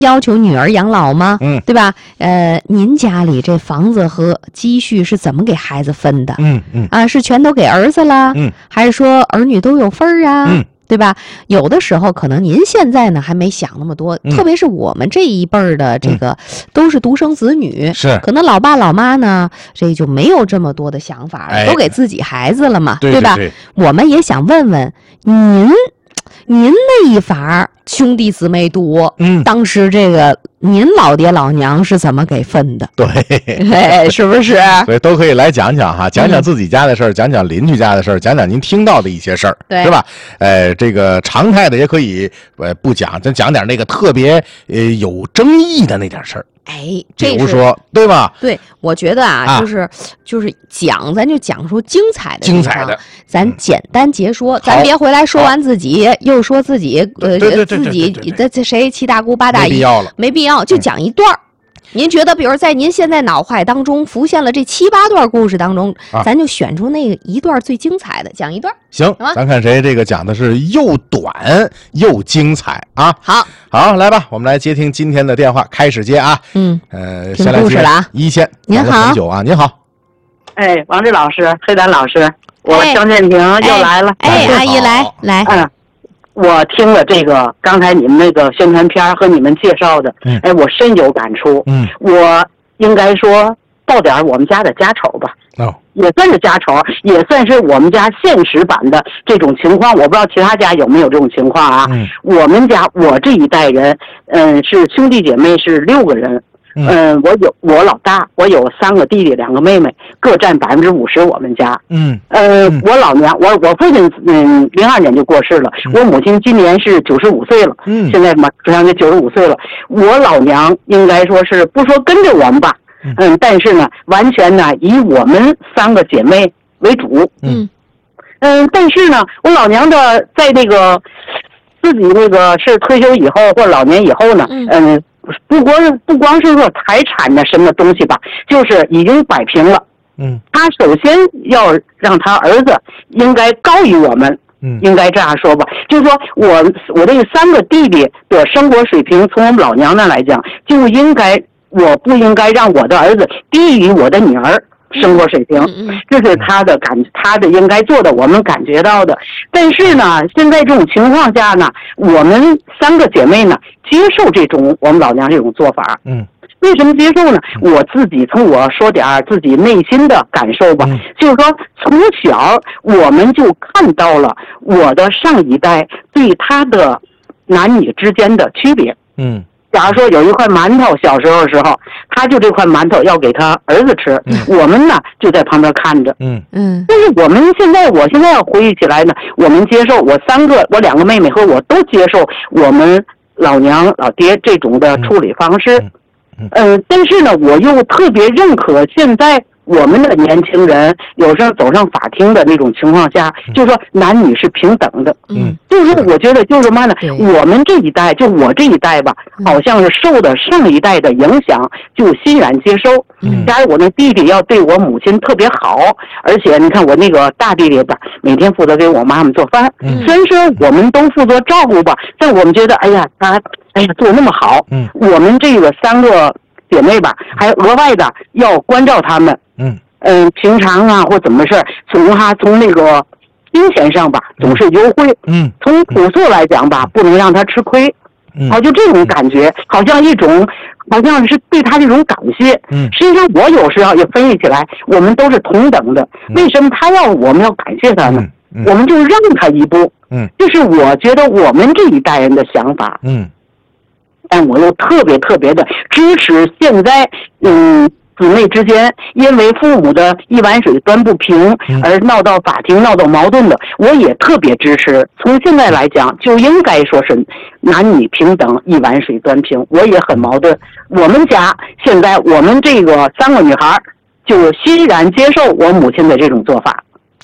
要求女儿养老吗？对吧？您家里这房子和积蓄是怎么给孩子分的？是全都给儿子了？还是说儿女都有份儿啊？对吧？有的时候可能您现在呢还没想那么多，特别是我们这一辈儿的这个都是独生子女， 是可能老爸老妈呢这就没有这么多的想法了，都给自己孩子了嘛，对吧？我们也想问问您那一法兄弟姊妹多，当时这个您老爹老娘是怎么给分的？ 对， 是不是？ 所以都可以来讲讲哈，讲讲自己家的事儿，讲讲邻居家的事儿，讲讲您听到的一些事儿， 对， 是吧？这个常态的也可以不讲，咱讲点那个特别有争议的那点事儿。比如说，对吧？ 对，我觉得就是讲，咱就讲出精彩的，咱简单截说，咱别回来说完自己又说自己自己这谁七大姑八大姨，没必要，就讲一段儿。您觉得，比如在您现在脑海当中浮现了这7、8段故事当中，咱就选出那一段最精彩的，讲一段。 行，咱看谁这个讲的是又短又精彩啊！好，来吧，我们来接听今天的电话，开始接啊。先来接一线， 您好， 很久啊，您好。 王志老师，黑丹老师，我张建平又来了。 阿姨来。 我听了这个刚才你们那个宣传片和你们介绍的，我深有感触。我应该说报点我们家的家丑吧。也算是家丑，也算是我们家现实版的这种情况。我不知道其他家有没有这种情况啊。我们家我这一代人，是兄弟姐妹是6个人。我老大，我有3个弟弟2个妹妹，各占50%。我们家，我老娘，我父亲02年就过世了，我母亲今年是95岁了，现在马上就95岁了。我老娘应该说是不说跟着我们吧，但是呢，完全呢以我们3个姐妹为主，但是呢，我老娘的在那个自己那个是退休以后或者老年以后呢，不光是说财产的什么东西吧，就是已经摆平了。他首先要让他儿子应该高于我们，应该这样说吧，就是说我这3个弟弟的生活水平，从我们老娘那来讲，就应该我不应该让我的儿子低于我的女儿生活水平，这是他的应该做的，我们感觉到的。但是呢，现在这种情况下呢，我们3个姐妹呢接受这种我们老娘这种做法。为什么接受呢？我自己我说点自己内心的感受吧，就是说从小我们就看到了我的上一代对他的男女之间的区别。假如说有一块馒头，小时候的时候，他就这块馒头要给他儿子吃，我们呢就在旁边看着。但是我现在要回忆起来呢，我们接受我2个妹妹和我都接受我们老娘老爹这种的处理方式。但是呢，我又特别认可现在我们的年轻人有时候走上法庭的那种情况下，就是说男女是平等的。就是我觉得就是什么呢？我们这一代，就我这一代吧，好像是受的上一代的影响，就欣然接受。假如我那弟弟要对我母亲特别好，而且你看我那个大弟弟吧，每天负责给我妈妈做饭。虽然说我们都负责照顾吧，但我们觉得他做那么好。我们这个3个姐妹吧，还额外的要关照他们。平常啊或怎么事从那个金钱上吧，总是优惠。从朴素来讲吧，不能让他吃亏。就这种感觉，好像是对他这种感谢。实际上我有时候也分析起来，我们都是同等的。为什么我们要感谢他呢？我们就让他一步。这是我觉得我们这一代人的想法。但我又特别特别的支持现在姊妹之间因为父母的一碗水端不平而闹到法庭闹到矛盾的，我也特别支持。从现在来讲，就应该说是男女平等，一碗水端平。我也很矛盾。我们家现在我们这个3个女孩就欣然接受我母亲的这种做法。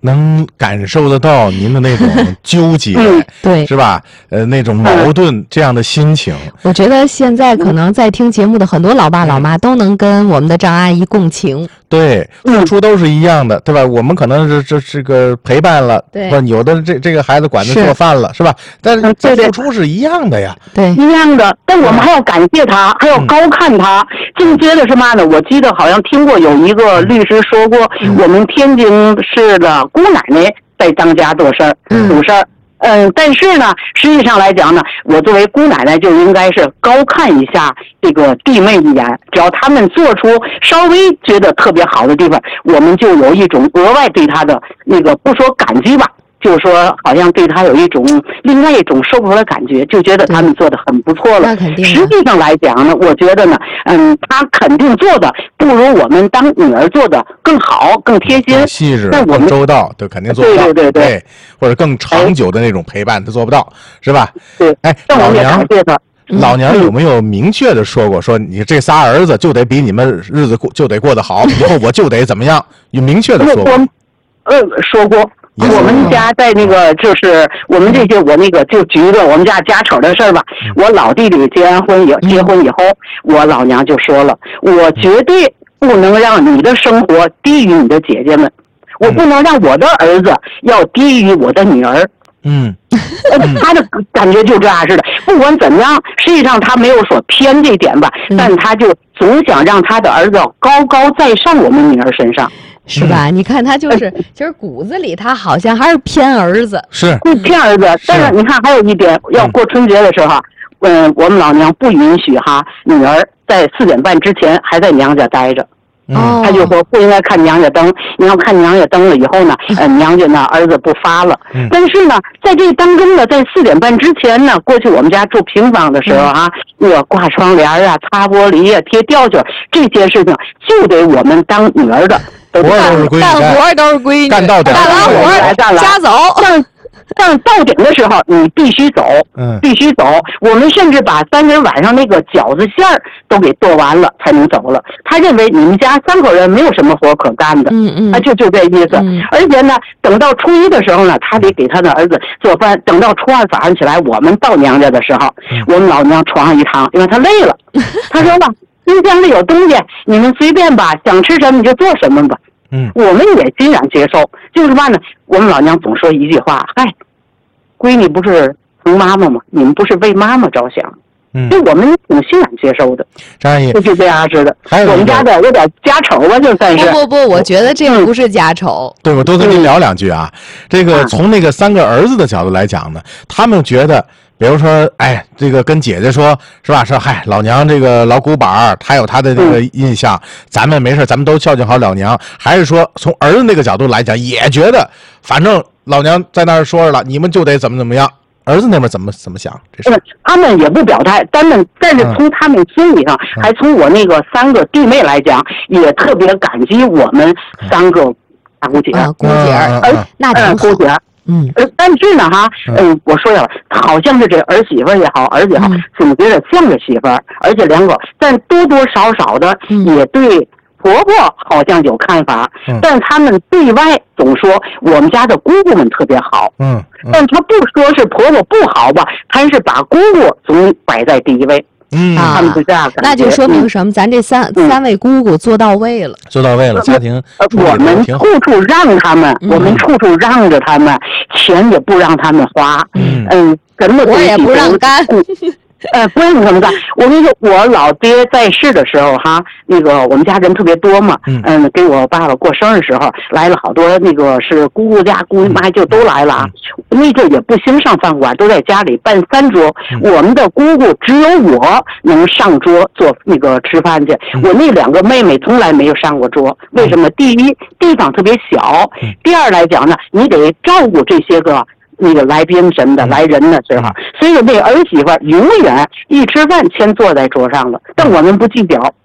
能感受得到您的那种纠结， 对， 是吧？那种矛盾这样的心情。 我觉得现在可能在听节目的很多老爸老妈都能跟我们的张阿姨共情。 对，付出都是一样的，对吧？我们可能是这个陪伴了， 对， 有的这个孩子管着做饭了，是吧？但是这付出是一样的呀， 对， 一样的。但我们还要感谢他，还要高看他。进阶的是嘛呢？我记得好像听过有一个律师说过，我们天津市的姑奶奶在当家做事儿，主事儿。但是呢，实际上来讲呢，我作为姑奶奶就应该是高看一下这个弟妹一眼，只要他们做出稍微觉得特别好的地方，我们就有一种额外对他的那个不说感激吧，就是说好像对他有一种另外一种说不出的感觉，就觉得他们做的很不错了。实际上来讲呢，我觉得呢，他肯定做的不如我们当女儿做的更好、更贴心、 更细致、更周到，对，肯定做不到。对，或者更长久的那种陪伴，他做不到，是吧？ 对。 哎，老娘有没有明确的说过，说你这仨儿子就得比你们日子就得过得好，以后我就得怎么样？有明确的说过？ 说过。我们家在那个就是我们这些，我那个就举一个我们家家丑的事儿吧。我老弟弟结婚以后，我老娘就说了，我绝对不能让你的生活低于你的姐姐们，我不能让我的儿子要低于我的女儿。他的感觉就这样似的。不管怎么样，实际上他没有说偏这点吧，但他就总想让他的儿子高高在上我们女儿身上。 是吧？你看他就是，其实骨子里他好像还是偏儿子， 是偏儿子。但是你看，还有一点，要过春节的时候，我们老娘不允许女儿在4点半之前还在娘家待着。他就说不应该看娘家灯，你要看娘家灯了以后呢，娘家呢儿子不发了。但是呢，在这当中呢，在4点半之前呢，过去我们家住平房的时候那个挂窗帘啊、擦玻璃啊、贴吊脚这些事情，就得我们当女儿的。 干活都是闺女， 干到点， 干完活家走。 但到点的时候，你必须走，必须走。我们甚至把3人晚上那个饺子馅儿都给剁完了才能走了。他认为你们家3口人没有什么活可干的，他就这意思。而且呢，等到初1的时候呢，他得给他的儿子做饭。等到初2早上起来，我们到娘家的时候，我们老娘床上一躺，因为他累了。他说吧，冰箱里有东西，你们随便吧，想吃什么你就做什么吧。我们也欣然接受。就是嘛呢，我们老娘总说一句话，嗨，闺女不是疼妈妈吗？你们不是为妈妈着想。所以我们挺欣然接受的。 张阿姨就这样似的。我们家的有点家丑吧，就算是。 不，我觉得这个不是家丑。 对，我多跟您聊2句啊。这个从那个3个儿子的角度来讲呢，他们觉得，比如说，哎，这个跟姐姐说，是吧？说，嗨，老娘这个老古板，他有他的这个印象，咱们没事，咱们都孝敬好老娘。还是说，从儿子那个角度来讲，也觉得，反正老娘在那儿说着了，你们就得怎么样。儿子那边怎么想？这是他们也不表态，但是从他们心理上，还从我那个3个弟妹来讲，也特别感激我们3个大姑姐姑姐那挺姑姐。但是呢我说了，好像是这儿媳妇也好，儿子也好，总觉得像个媳妇儿，而且2个，但多多少少的也对婆婆好像有看法，但他们对外总说我们家的姑姑们特别好，但他不说是婆婆不好吧，他是把姑姑总摆在第一位。他们是这样感觉。 那就说明什么？咱这三位姑姑做到位了， 家庭我们处处让他们，我们处处让着他们，钱也不让他们花，什么我也不让干。 不用这么干。我跟你说，我老爹在世的时候那个我们家人特别多嘛，给我爸爸过生日时候来了好多，那个是姑姑家姑妈就都来了那阵也不兴上饭馆，都在家里办3桌。我们的姑姑只有我能上桌做那个吃饭去，我那2个妹妹从来没有上过桌。为什么？第一，地方特别小；第二来讲呢，你得照顾这些个那个来宾什么的来人的时候，所以那儿媳妇永远一吃饭先坐在桌上了，但我们不计较。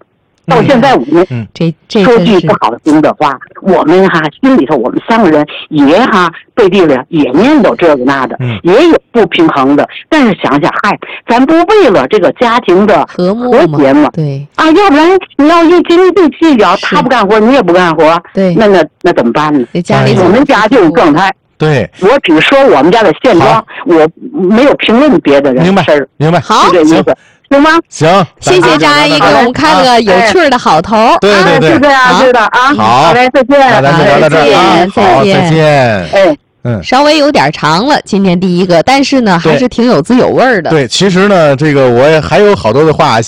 到现在我们说句不好听的话，我们心里头我们3个人也背地里也念叨这个那的，也有不平衡的。但是想想，咱不为了这个家庭的和谐吗？ 对要不然你要一斤一对计较，他不干活，你也不干活， 对， 那怎么办呢？ 家里我们家就是状态。 对， 我只说我们家的现状，我没有评论别的人事儿。 明白， 好， 就这意思。行吗？ 行， 谢谢张阿姨给我们开了个有趣的好头。 对， 是这样，是的啊。 好嘞，再见。 那咱就聊到这儿啊，好，再见。 稍微有点长了，今天第一个，但是呢，还是挺有滋有味的。 对，其实呢，这个我也还有好多的话